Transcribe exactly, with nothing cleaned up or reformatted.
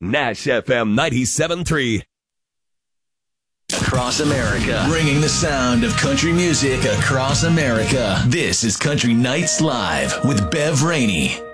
Nash F M ninety-seven point three. Across America, bringing the sound of country music across America. This is Country Nights Live with Bev Rainey.